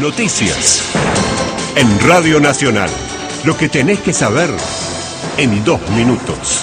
noticias. En Radio Nacional, lo que tenés que saber en 2 minutos.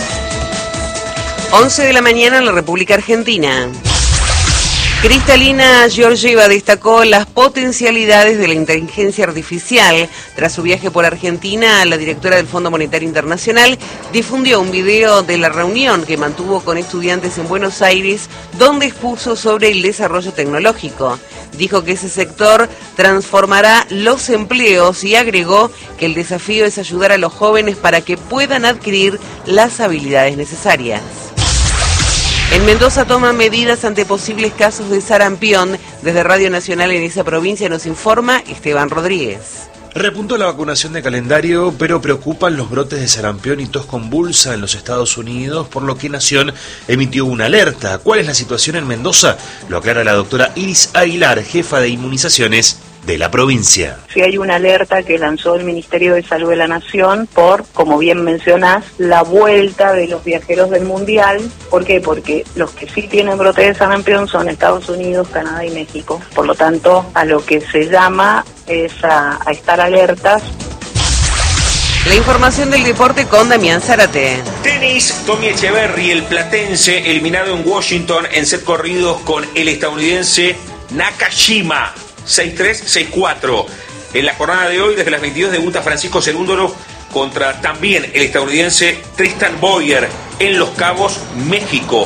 11 de la mañana en la República Argentina. Cristalina Georgieva destacó las potencialidades de la inteligencia artificial. Tras su viaje por Argentina, la directora del Fondo Monetario Internacional difundió un video de la reunión que mantuvo con estudiantes en Buenos Aires, donde expuso sobre el desarrollo tecnológico. Dijo que ese sector transformará los empleos y agregó que el desafío es ayudar a los jóvenes para que puedan adquirir las habilidades necesarias. En Mendoza toman medidas ante posibles casos de sarampión. Desde Radio Nacional en esa provincia nos informa Esteban Rodríguez. Repuntó la vacunación de calendario, pero preocupan los brotes de sarampión y tos convulsa en los Estados Unidos, por lo que Nación emitió una alerta. ¿Cuál es la situación en Mendoza? Lo aclara la doctora Iris Aguilar, jefa de inmunizaciones de la provincia. Sí, hay una alerta que lanzó el Ministerio de Salud de la Nación por, como bien mencionás, la vuelta de los viajeros del Mundial. ¿Por qué? Porque los que sí tienen brote de sarampión son Estados Unidos, Canadá y México. Por lo tanto, a lo que se llama es a estar alertas. La información del deporte con Damián Zárate. Tenis, Tommy Echeverry, el platense, eliminado en Washington en set corridos con el estadounidense Nakashima. 6-3, 6-4. En la jornada de hoy, desde las 22, debuta Francisco Cerúndolo contra también el estadounidense Tristan Boyer en Los Cabos, México.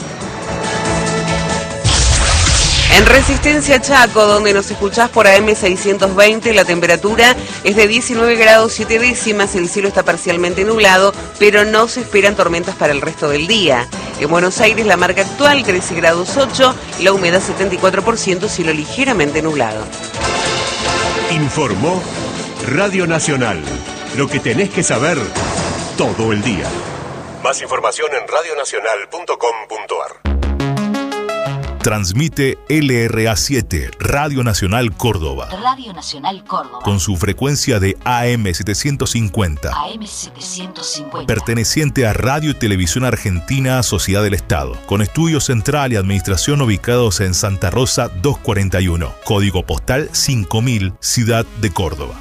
En Resistencia Chaco, donde nos escuchás por AM 620, la temperatura es de 19 grados 7 décimas, el cielo está parcialmente nublado, pero no se esperan tormentas para el resto del día. En Buenos Aires la marca actual 13 grados 8, la humedad 74%, cielo ligeramente nublado. Informó Radio Nacional, lo que tenés que saber todo el día. Más información en radionacional.com.ar. Transmite LRA7, Radio Nacional Córdoba. Radio Nacional Córdoba. Con su frecuencia de AM 750. AM 750. Perteneciente a Radio y Televisión Argentina, Sociedad del Estado. Con estudio central y administración ubicados en Santa Rosa 241. Código postal 5000, Ciudad de Córdoba.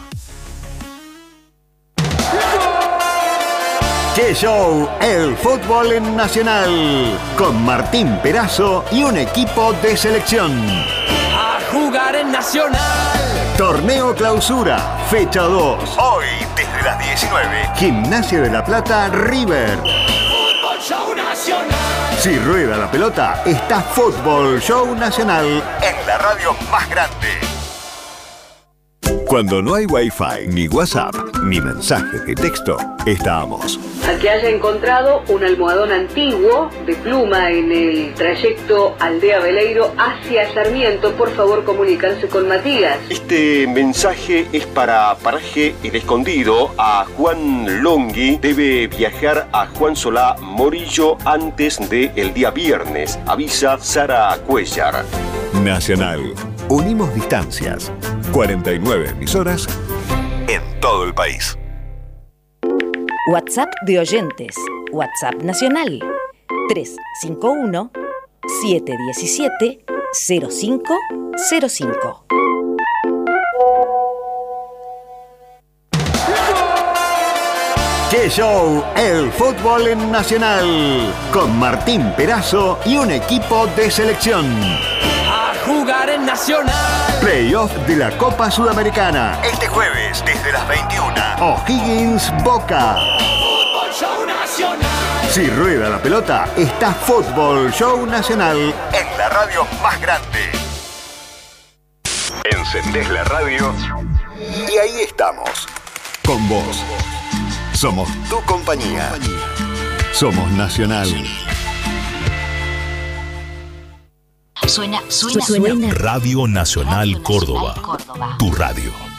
¡Qué show! El fútbol en Nacional, con Martín Perazo y un equipo de selección. A jugar en Nacional. Torneo Clausura, fecha 2. Hoy, desde las 19, Gimnasia de la Plata, River. Fútbol Show Nacional. Si rueda la pelota, está Fútbol Show Nacional en la radio más grande. Cuando no hay Wi-Fi, ni WhatsApp, ni mensajes de texto, estamos. Al que haya encontrado un almohadón antiguo de pluma en el trayecto Aldea Veleiro hacia Sarmiento, por favor comunicarse con Matías. Este mensaje es para Paraje El Escondido. A Juan Longhi debe viajar a Juan Solá Morillo antes del día viernes. Avisa Sara Cuellar. Nacional. Unimos distancias. 49 emisoras en todo el país. WhatsApp de oyentes. WhatsApp nacional. 351-717-0505. ¡Qué show! El fútbol en Nacional, con Martín Perazo y un equipo de selección. A jugar en Nacional. Playoff de la Copa Sudamericana. Este jueves, desde las 21. O'Higgins Boca. Fútbol Show Nacional. Si rueda la pelota, está Fútbol Show Nacional en la radio más grande. Encendés la radio y ahí estamos. Con vos. Somos tu compañía. Somos Nacional. Suena. Radio Nacional Córdoba. Tu radio.